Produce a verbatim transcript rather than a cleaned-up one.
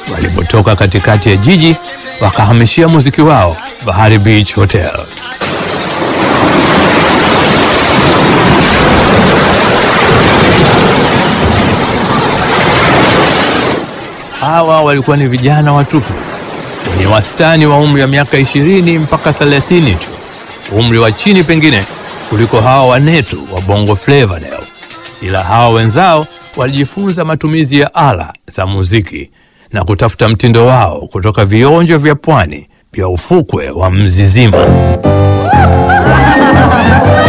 walipotoka katikati ya jiji wakahamishia muziki wao Bahari Beach Hotel. Hawa walikuwa ni vijana watupu wenye wastani wa umri wa miaka ishirini mpaka thelathini tu, umri wa chini pengine kuliko hawa wanetu wa Bongo Flava leo, ila hawa wenzao walijifunza matumizi ya ala za muziki na kutafuta mtindo wao kutoka vionjo vya pwani vya ufukwe wa Mzizima.